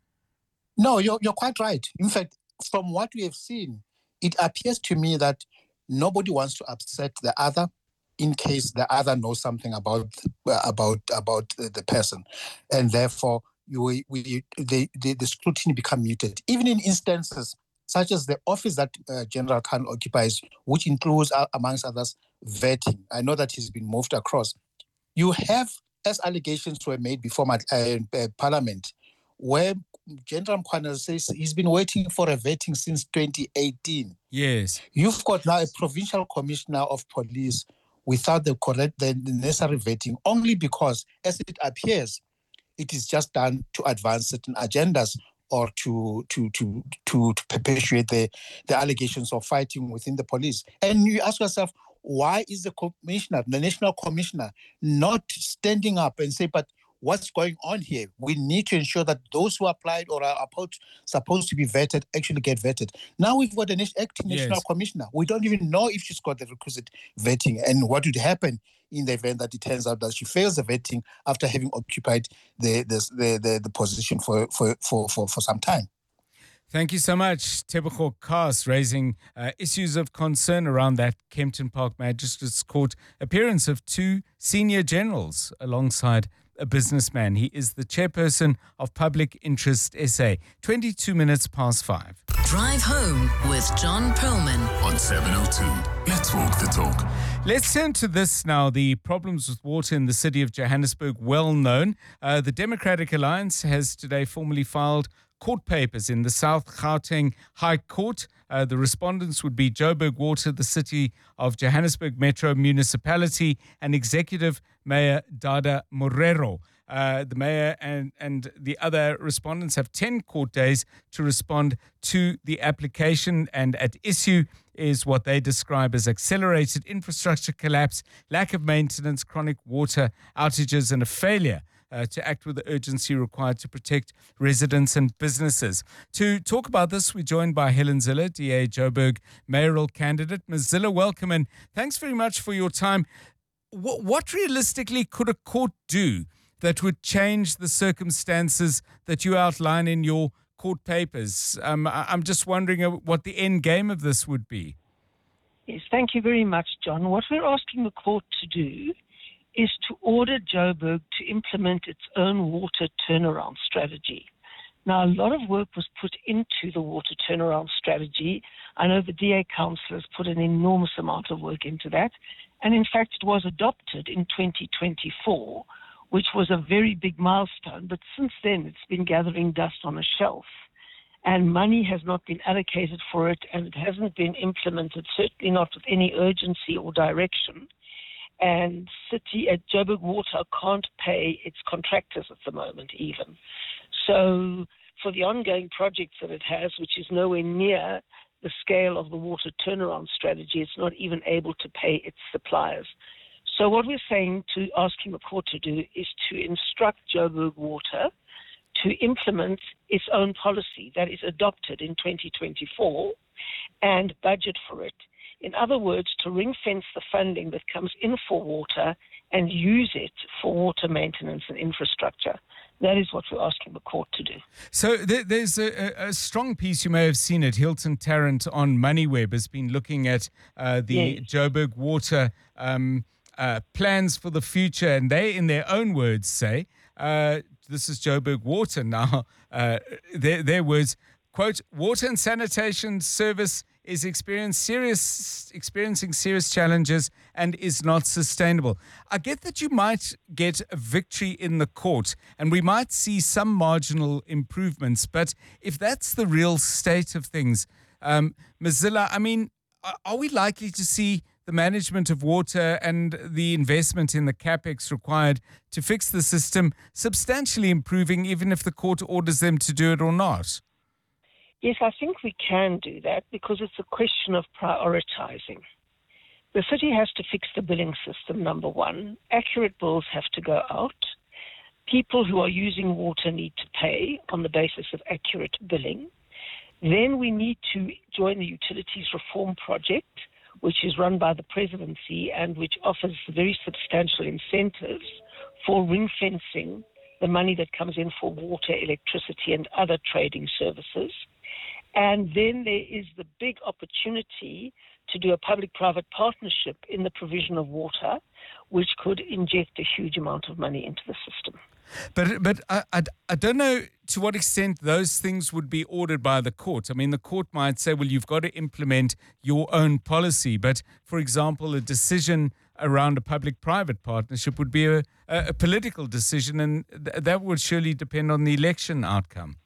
No, you're you're quite right. In fact, from what we have seen, it appears to me that nobody wants to upset the other in case the other knows something about uh, about about uh, the person, and therefore you, we, we the, the the scrutiny become muted. Even in instances such as the office that uh, General Khan occupies, which includes, uh, amongst others, vetting. I know that he's been moved across. You have, as allegations were made before my, uh, uh, Parliament, where General Khan says he's been waiting for a vetting since twenty eighteen. Yes. You've got now a provincial commissioner of police without the correct, the necessary vetting, only because, as it appears, it is just done to advance certain agendas or to to to to, to perpetuate the, the allegations of fighting within the police. And you ask yourself, why is the commissioner, the national commissioner, not standing up and say, but what's going on here? We need to ensure that those who applied or are supposed to be vetted actually get vetted. Now we've got an acting national Yes. commissioner. We don't even know if she's got the requisite vetting and what would happen in the event that it turns out that she fails the vetting after having occupied the the the, the, the position for, for, for, for, for some time. Thank you so much, Tebogo Kas, raising uh, issues of concern around that Kempton Park Magistrates Court appearance of two senior generals alongside a businessman. He is the chairperson of Public Interest S A. twenty-two minutes past five. Drive home with John Perlman on seven oh two. Let's walk the talk. Let's turn to this now. The problems with water in the city of Johannesburg, well known. Uh, the Democratic Alliance has today formally filed court papers in the South Gauteng High Court. Uh, the respondents would be Joburg Water, the City of Johannesburg Metro Municipality, and Executive Mayor Dada Morero. Uh, the mayor and, and the other respondents have ten court days to respond to the application, and at issue is what they describe as accelerated infrastructure collapse, lack of maintenance, chronic water outages, and a failure Uh, to act with the urgency required to protect residents and businesses. To talk about this, we're joined by Helen Zille, D A Joburg mayoral candidate. Miz Zille, welcome, and thanks very much for your time. W- what realistically could a court do that would change the circumstances that you outline in your court papers? Um, I- I'm just wondering uh, what the end game of this would be. Yes, thank you very much, John. What we're asking the court to do is to order Joburg to implement its own water turnaround strategy. Now, a lot of work was put into the water turnaround strategy. I know the D A Council has put an enormous amount of work into that. And in fact, it was adopted in twenty twenty-four, which was a very big milestone. But since then, it's been gathering dust on a shelf. And money has not been allocated for it, and it hasn't been implemented, certainly not with any urgency or direction. And City at Joburg Water can't pay its contractors at the moment even. So for the ongoing projects that it has, which is nowhere near the scale of the water turnaround strategy, it's not even able to pay its suppliers. So what we're saying to asking the court to do is to instruct Joburg Water to implement its own policy that is adopted in twenty twenty-four and budget for it. In other words, to ring-fence the funding that comes in for water and use it for water maintenance and infrastructure. That is what we're asking the court to do. So there, there's a, a strong piece, you may have seen it, Hilton Tarrant on MoneyWeb has been looking at uh, the yes. Joburg Water um, uh, plans for the future, and they, in their own words, say, uh, this is Joburg Water now, uh, their, their words, quote, water and sanitation service is experience serious, experiencing serious challenges and is not sustainable. I get that you might get a victory in the court and we might see some marginal improvements, but if that's the real state of things, um, Miz Zille, I mean, are we likely to see the management of water and the investment in the capex required to fix the system substantially improving, even if the court orders them to do it or not? Yes, I think we can do that because it's a question of prioritizing. The city has to fix the billing system, number one. Accurate bills have to go out. People who are using water need to pay on the basis of accurate billing. Then we need to join the Utilities Reform Project, which is run by the presidency and which offers very substantial incentives for ring-fencing the money that comes in for water, electricity, and other trading services. And then there is the big opportunity to do a public-private partnership in the provision of water, which could inject a huge amount of money into the system. But but I, I, I don't know to what extent those things would be ordered by the court. I mean, the court might say, well, you've got to implement your own policy. But, for example, a decision around a public-private partnership would be a, a, a political decision, and th- that would surely depend on the election outcome.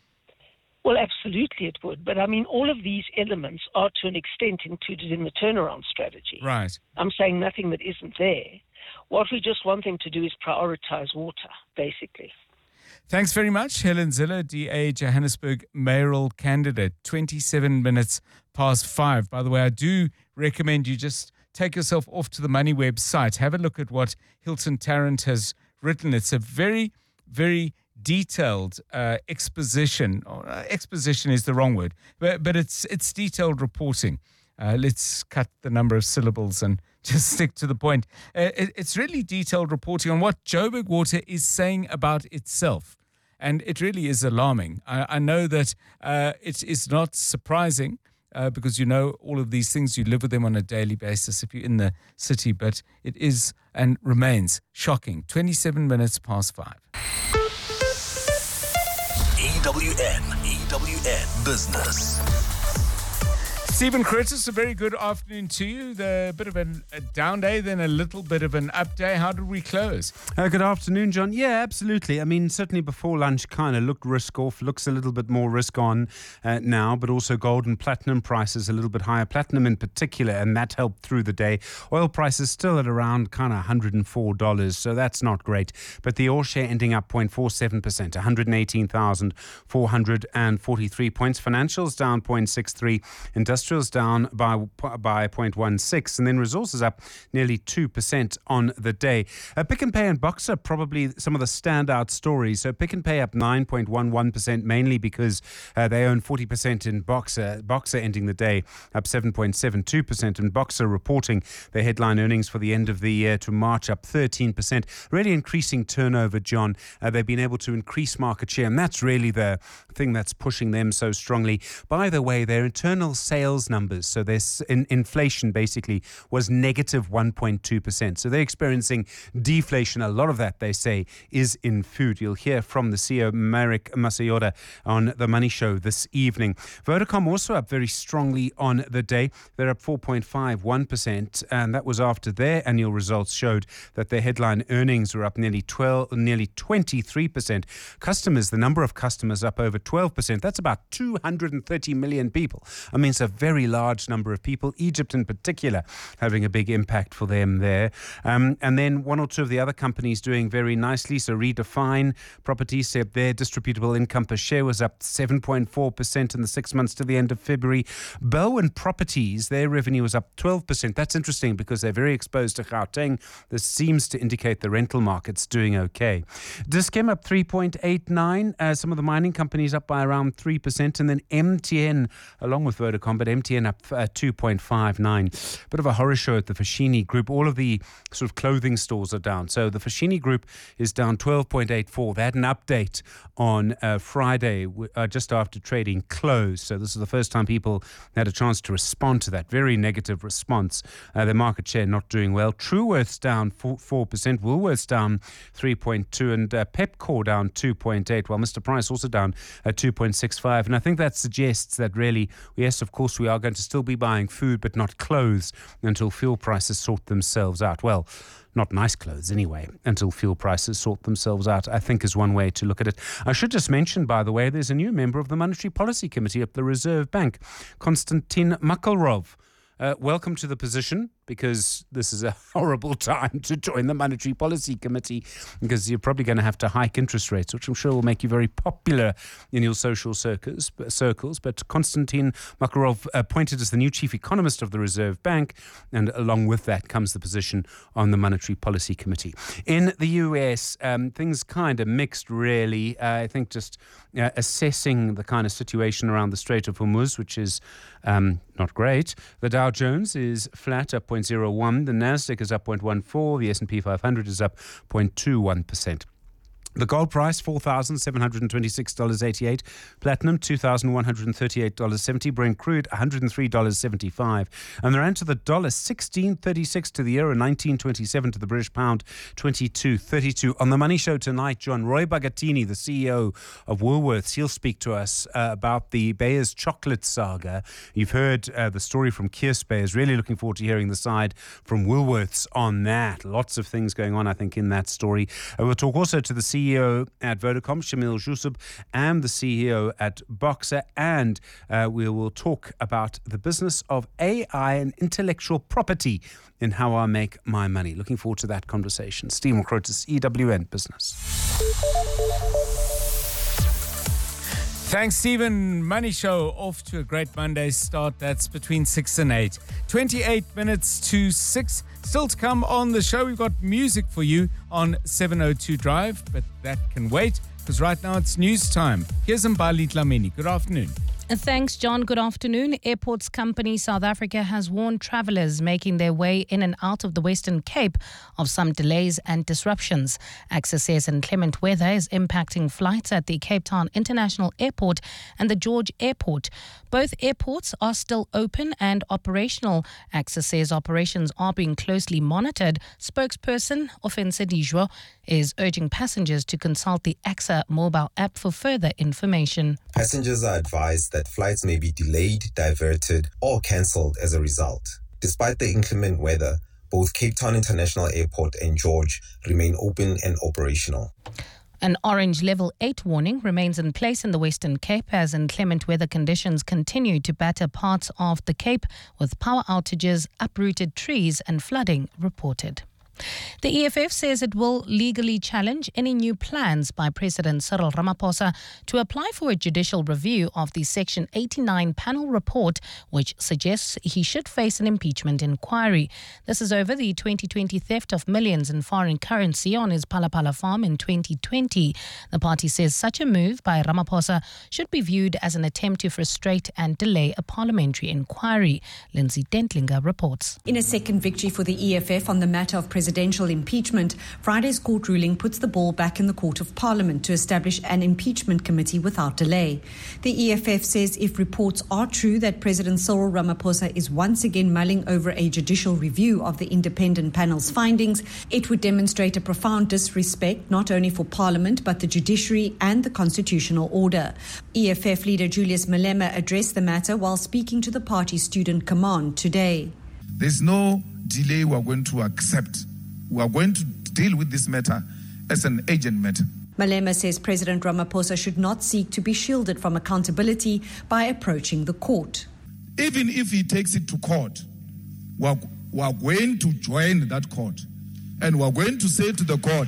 Well, absolutely it would. But, I mean, all of these elements are to an extent included in the turnaround strategy. Right. I'm saying nothing that isn't there. What we just want them to do is prioritize water, basically. Thanks very much, Helen Zille, D A Johannesburg mayoral candidate. twenty-seven minutes past five. By the way, I do recommend you just take yourself off to the MoneyWeb site. Have a look at what Hilton Tarrant has written. It's a very, very detailed uh, exposition. Or, uh, exposition is the wrong word, but, but it's it's detailed reporting. Uh, let's cut the number of syllables and just stick to the point. Uh, it, it's really detailed reporting on what Joburg Water is saying about itself. And it really is alarming. I, I know that uh, it is not surprising uh, because you know all of these things. You live with them on a daily basis if you're in the city. But it is and remains shocking. twenty-seven minutes past five. E W N, E W N Business. Stephen Curtis, a very good afternoon to you. The bit of an, a down day, then a little bit of an up day. How did we close? Uh, good afternoon, John. Yeah, absolutely. I mean, certainly before lunch kind of looked risk off, looks a little bit more risk on uh, now, but also gold and platinum prices a little bit higher. Platinum in particular, and that helped through the day. Oil prices still at around kind of one hundred four dollars, so that's not great. But the All Share ending up zero point four seven percent, one hundred eighteen thousand four hundred forty-three points. Financials down zero point six three. Industrials down by by zero point one six, and then resources up nearly two percent on the day. Uh, Pick n Pay and Boxer probably some of the standout stories. So Pick n Pay up nine point one one percent, mainly because uh, they own forty percent in Boxer. Boxer ending the day up seven point seven two percent, and Boxer reporting their headline earnings for the end of the year to March up thirteen percent. Really increasing turnover, John. Uh, they've been able to increase market share, and that's really the thing that's pushing them so strongly. By the way, their internal sales numbers, so their in, inflation basically was negative one point two percent. So they're experiencing deflation. A lot of that, they say, is in food. You'll hear from the C E O, Marek Masayoda, on The Money Show this evening. Vodacom also up very strongly on the day. They're up four point five one percent, and that was after their annual results showed that their headline earnings were up nearly twelve, nearly twenty-three percent. Customers, the number of customers up over twelve percent. That's about two hundred thirty million people. I mean, it's a very large number of people. Egypt in particular having a big impact for them there. Um, and then one or two of the other companies doing very nicely. So Redefine Properties said their distributable income per share was up seven point four percent in the six months to the end of February. Bowen Properties, their revenue was up twelve percent. That's interesting because they're very exposed to Gauteng. This seems to indicate the rental market's doing okay. Dis-Chem up three point eight nine. Uh, some of the mining companies up by around three percent. And then M T N, along with Vodacom, but M T N up uh, two point five nine. Bit of a horror show at the Foschini Group. All of the sort of clothing stores are down. So the Foschini Group is down twelve point eight four. They had an update on uh, Friday, uh, just after trading closed. So this is the first time people had a chance to respond to that. Very negative response. Uh, their market share not doing well. Truworths down four percent. Woolworths down three point two. And uh, Pepkor down two point eight. While Mister Price also down at two point six five. And I think that suggests that really, yes, of course, we are going to still be buying food, but not clothes until fuel prices sort themselves out. Well, not nice clothes anyway, until fuel prices sort themselves out, I think is one way to look at it. I should just mention, by the way, there's a new member of the Monetary Policy Committee at the Reserve Bank, Konstantin Makarov. Uh, welcome to the position, because this is a horrible time to join the Monetary Policy Committee, because you're probably going to have to hike interest rates, which I'm sure will make you very popular in your social circles. circles. But Konstantin Makarov appointed as the new chief economist of the Reserve Bank, and along with that comes the position on the Monetary Policy Committee. In the U S, um, things kind of mixed, really. Uh, I think just uh, assessing the kind of situation around the Strait of Hormuz, which is um, not great. The Dow Jones is flat, up zero point zero one. The Nasdaq is up zero point one four. The S and P five hundred is up zero point two one percent. The gold price, four thousand seven hundred twenty-six dollars and eighty-eight cents. Platinum, two thousand one hundred thirty-eight dollars and seventy cents. Brent crude, one hundred three dollars and seventy-five cents. And the rand to the dollar, sixteen thirty-six to the euro, nineteen twenty-seven to the British pound, twenty-two thirty-two. On The Money Show tonight, John, Roy Bagatini, the C E O of Woolworths, he'll speak to us uh, about the Beyers chocolate saga. You've heard uh, the story from Kearse Beyers. Really looking forward to hearing the side from Woolworths on that. Lots of things going on, I think, in that story. Uh, we'll talk also to the C E O at Vodacom, Shamil Jusub, and the C E O at Boxer, and uh, we will talk about the business of A I and intellectual property in How I Make My Money. Looking forward to that conversation. Stephen Crotis, E W N Business. Thanks, Stephen. Money Show off to a great Monday start. That's between six and eight. twenty-eight minutes to six. Still to come on the show, we've got music for you on seven oh two Drive, but that can wait because right now it's news time. Here's Mbali Dlamini. Good afternoon. Thanks, John. Good afternoon. Airports Company South Africa has warned travellers making their way in and out of the Western Cape of some delays and disruptions. Access says inclement weather is impacting flights at the Cape Town International Airport and the George Airport. Both airports are still open and operational. Access says operations are being closely monitored. Spokesperson Ofense Dijwa is urging passengers to consult the A X A mobile app for further information. Passengers are advised that flights may be delayed, diverted, or cancelled as a result. Despite the inclement weather, both Cape Town International Airport and George remain open and operational. An orange level eight warning remains in place in the Western Cape as inclement weather conditions continue to batter parts of the Cape, with power outages, uprooted trees and flooding reported. The E F F says it will legally challenge any new plans by President Cyril Ramaphosa to apply for a judicial review of the Section eighty-nine panel report, which suggests he should face an impeachment inquiry. This is over the twenty twenty theft of millions in foreign currency on his Palapala farm in twenty twenty. The party says such a move by Ramaphosa should be viewed as an attempt to frustrate and delay a parliamentary inquiry. Lindsay Dentlinger reports. In a second victory for the E F F on the matter of presidential impeachment, Friday's court ruling puts the ball back in the Court of Parliament to establish an impeachment committee without delay. The E F F says if reports are true that President Cyril Ramaphosa is once again mulling over a judicial review of the independent panel's findings, it would demonstrate a profound disrespect not only for Parliament but the judiciary and the constitutional order. E F F leader Julius Malema addressed the matter while speaking to the party's student command today. There's no delay we are going to accept. We are going to deal with this matter as an urgent matter. Malema says President Ramaphosa should not seek to be shielded from accountability by approaching the court. Even if he takes it to court, we are, we are going to join that court and we are going to say to the court,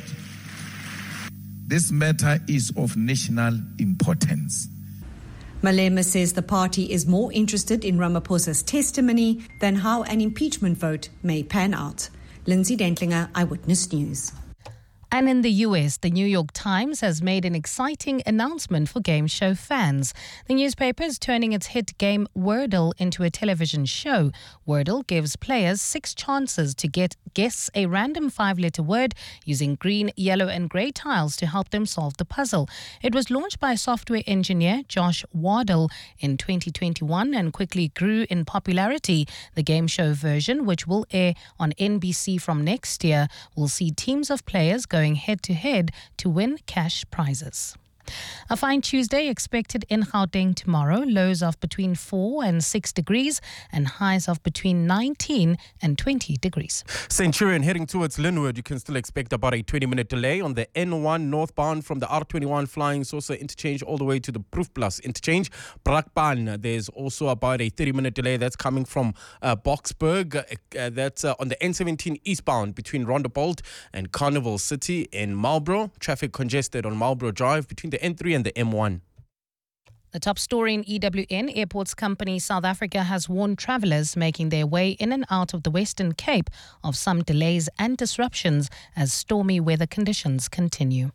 this matter is of national importance. Malema says the party is more interested in Ramaphosa's testimony than how an impeachment vote may pan out. Lindsay Dentlinger, Eyewitness News. And in the U S, the New York Times has made an exciting announcement for game show fans. The newspaper is turning its hit game Wordle into a television show. Wordle gives players six chances to get guess a random five-letter word using green, yellow and grey tiles to help them solve the puzzle. It was launched by software engineer Josh Waddell in twenty twenty-one and quickly grew in popularity. The game show version, which will air on N B C from next year, will see teams of players going head-to-head to win cash prizes. A fine Tuesday expected in Gauteng tomorrow. Lows of between four and six degrees and highs of between nineteen and twenty degrees. Centurion heading towards Linwood. You can still expect about a twenty-minute delay on the N one northbound from the R twenty-one flying saucer interchange all the way to the Proof Plus interchange. Brakpan, there's also about a thirty-minute delay that's coming from uh, Boksburg. Uh, that's uh, on the N seventeen eastbound between Rondebolt and Carnival City in Marlborough. Traffic congested on Marlborough Drive between the N three and the M one. The top story in E W N, Airports Company South Africa has warned travellers making their way in and out of the Western Cape of some delays and disruptions as stormy weather conditions continue.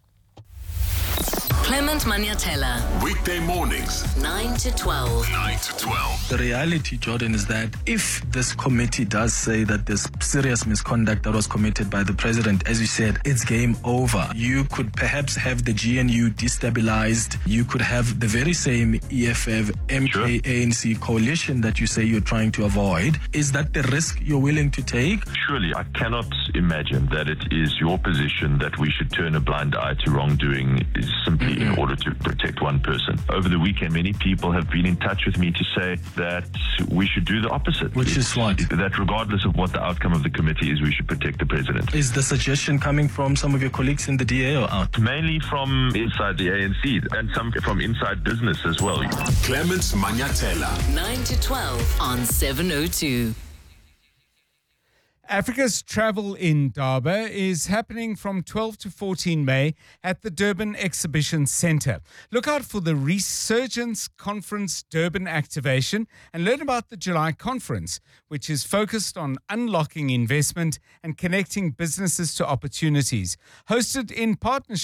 Clement Maniatella. Weekday mornings, nine to twelve. nine to twelve. The reality, Jordan, is that if this committee does say that there's serious misconduct that was committed by the president, as you said, it's game over. You could perhaps have the G N U destabilized. You could have the very same E F F, M K, A N C coalition that you say you're trying to avoid. Is that the risk you're willing to take? Surely, I cannot imagine that it is your position that we should turn a blind eye to wrongdoing simply mm-hmm. in order to protect one person. Over the weekend, many people have been in touch with me to say that we should do the opposite. Which is what? That regardless of what the outcome of the committee is, we should protect the president. Is the suggestion coming from some of your colleagues in the D A or out? Mainly from inside the A N C and some from inside business as well. Clement Maniatella. nine to twelve on seven oh two. Africa's Travel in Durban is happening from twelve to fourteen May at the Durban Exhibition Centre. Look out for the Resurgence Conference Durban activation and learn about the July conference, which is focused on unlocking investment and connecting businesses to opportunities. Hosted in partnership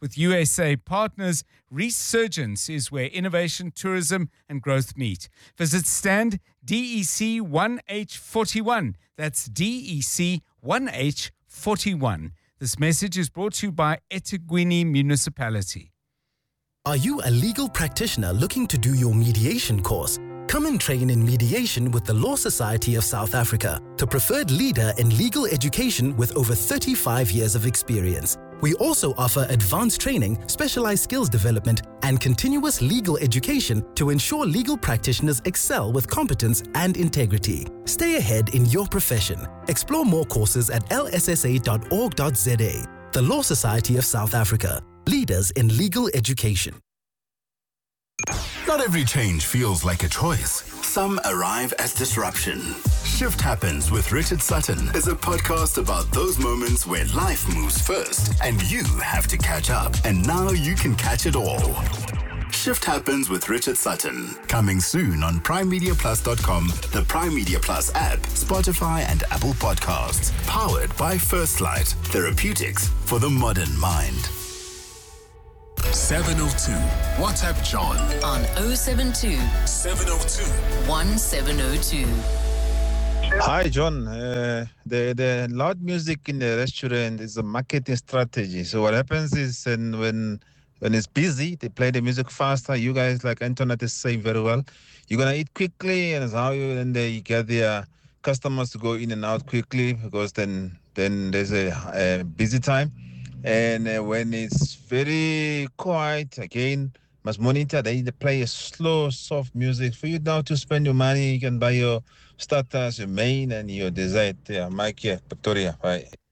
With U S A partners, Resurgence is where innovation, tourism, and growth meet. Visit stand D E C one H forty-one. That's D E C one H forty-one. This message is brought to you by eThekwini Municipality. Are you a legal practitioner looking to do your mediation course? Come and train in mediation with the Law Society of South Africa, the preferred leader in legal education with over thirty-five years of experience. We also offer advanced training, specialized skills development, and continuous legal education to ensure legal practitioners excel with competence and integrity. Stay ahead in your profession. Explore more courses at l s s a dot org dot z a. The Law Society of South Africa, leaders in legal education. Not every change feels like a choice. Some arrive as disruption. Shift Happens with Richard Sutton is a podcast about those moments where life moves first and you have to catch up. And now you can catch it all. Shift Happens with Richard Sutton. Coming soon on prime media plus dot com, the Prime Media Plus app, Spotify and Apple Podcasts. Powered by First Light. Therapeutics for the modern mind. seven oh two. WhatsApp John on oh seven two, seven oh two, one seven oh two. Hi, John. Uh, the, the loud music in the restaurant is a marketing strategy. So what happens is when, when when it's busy, they play the music faster. You guys, like Antoinette is saying very well, you're going to eat quickly, and it's how you and they get their customers to go in and out quickly, because then, then there's a, a busy time. And uh, when it's very quiet, again, must monitor, they play a slow, soft music for you now to spend your money. You can buy your starters, your main, and your dessert. Yeah, Mike here, Pretoria. Bye.